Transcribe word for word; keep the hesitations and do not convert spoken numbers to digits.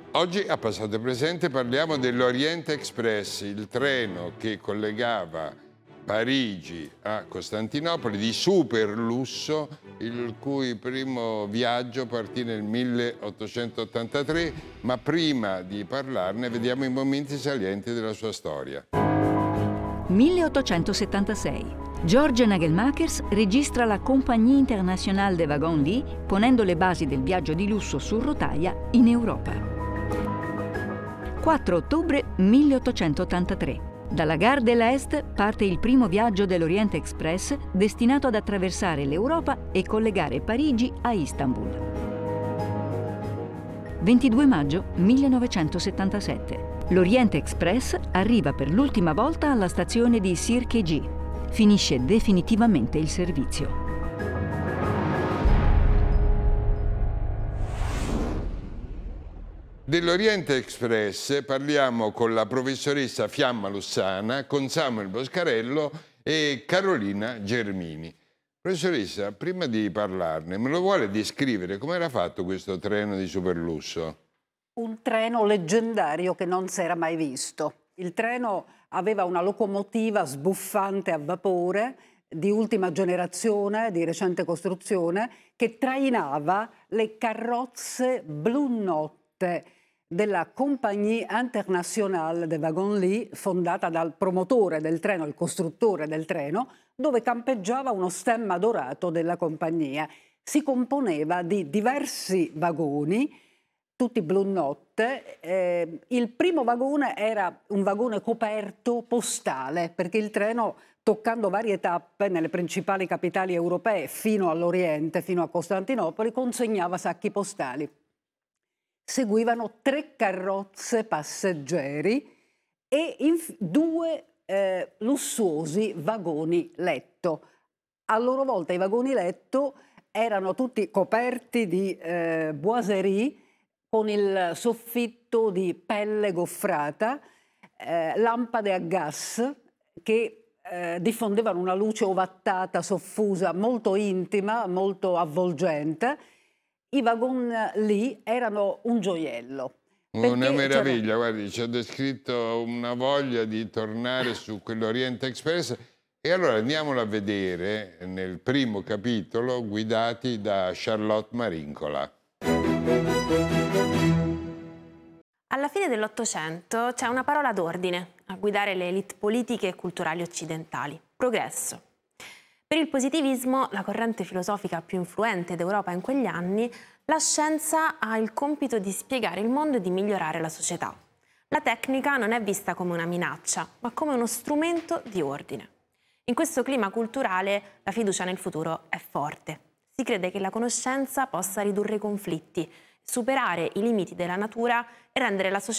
Oggi a passato e presente parliamo dell'Orient Express, il treno che collegava Parigi a Costantinopoli di super lusso, il cui primo viaggio partì nel milleottocentottantatré, ma prima di parlarne vediamo i momenti salienti della sua storia. milleottocentosettantasei. George Nagelmakers registra la Compagnie Internationale des Wagons-Lits, ponendo le basi del viaggio di lusso su rotaia in Europa. quattro ottobre milleottocentottantatré. Dalla Gare de l'Est parte il primo viaggio dell'Orient Express destinato ad attraversare l'Europa e collegare Parigi a Istanbul. ventidue maggio millenovecentosettantasette. L'Orient Express arriva per l'ultima volta alla stazione di Sirkeci. Finisce definitivamente il servizio. Dell'Orient Express parliamo con la professoressa Fiamma Lussana, con Samuel Boscarello e Carolina Germini. Professoressa, prima di parlarne, me lo vuole descrivere? Come era fatto questo treno di superlusso? Un treno leggendario che non si era mai visto. Il treno aveva una locomotiva sbuffante a vapore di ultima generazione, di recente costruzione, che trainava le carrozze blu notte della Compagnie Internationale des Wagons-Lits, fondata dal promotore del treno, il costruttore del treno, dove campeggiava uno stemma dorato della compagnia. Si componeva di diversi vagoni, tutti blu notte. Eh, il primo vagone era un vagone coperto postale, perché il treno, toccando varie tappe nelle principali capitali europee fino all'Oriente, fino a Costantinopoli, consegnava sacchi postali. Seguivano tre carrozze passeggeri e due eh, lussuosi vagoni letto. A loro volta i vagoni letto erano tutti coperti di eh, boiserie, con il soffitto di pelle goffrata, eh, lampade a gas che eh, diffondevano una luce ovattata, soffusa, molto intima, molto avvolgente. I wagon lì erano un gioiello. Una meraviglia, guardi, ci ha descritto una voglia di tornare su quell'Orient Express. E allora andiamolo a vedere nel primo capitolo, guidati da Charlotte Marincola. Alla fine dell'Ottocento c'è una parola d'ordine a guidare le élite politiche e culturali occidentali: progresso. Per il positivismo, la corrente filosofica più influente d'Europa in quegli anni, la scienza ha il compito di spiegare il mondo e di migliorare la società. La tecnica non è vista come una minaccia, ma come uno strumento di ordine. In questo clima culturale la fiducia nel futuro è forte. Si crede che la conoscenza possa ridurre i conflitti, superare i limiti della natura e rendere la società